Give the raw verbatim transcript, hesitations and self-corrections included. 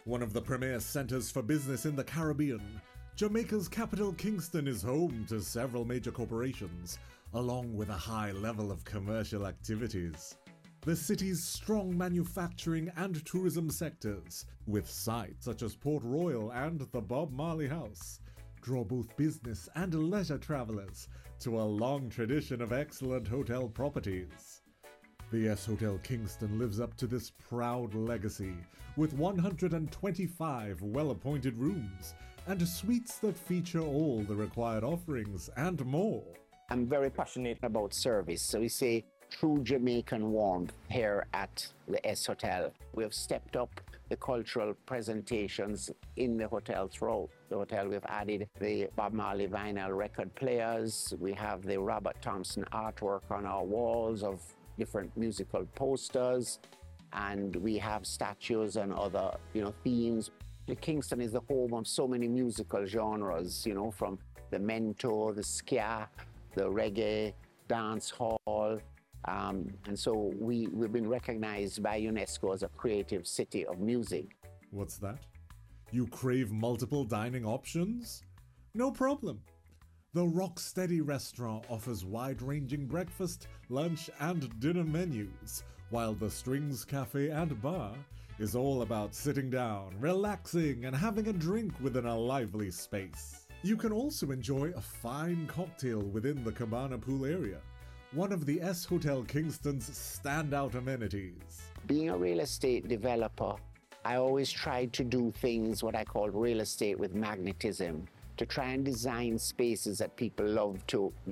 One of the premier centers for business in the Caribbean, Jamaica's capital Kingston is home to several major corporations, along with a high level of commercial activities. The city's strong manufacturing and tourism sectors, with sites such as Port Royal and the Bob Marley House, draw both business and leisure travelers to a long tradition of excellent hotel properties. The S-Hotel Kingston lives up to this proud legacy with one hundred twenty-five well-appointed rooms and suites that feature all the required offerings and more. I'm very passionate about service, so we say true Jamaican warmth here at the S-Hotel. We have stepped up the cultural presentations in the hotel throughout the hotel. We've added the Bob Marley vinyl record players. We have the Robert Thompson artwork on our walls of different musical posters, and we have statues and other, you know, themes. The Kingston is the home of so many musical genres, you know, from the mento, the ska, the reggae, dance hall. Um, and so we, we've been recognized by UNESCO as a creative city of music. What's that? You crave multiple dining options? No problem. The Rocksteady restaurant offers wide-ranging breakfast, lunch, and dinner menus, while the Strings Cafe and Bar is all about sitting down, relaxing, and having a drink within a lively space. You can also enjoy a fine cocktail within the Cabana Pool area, one of the S-Hotel Kingston's standout amenities. Being a real estate developer, I always tried to do things what I call real estate with magnetism, to try and design spaces that people love to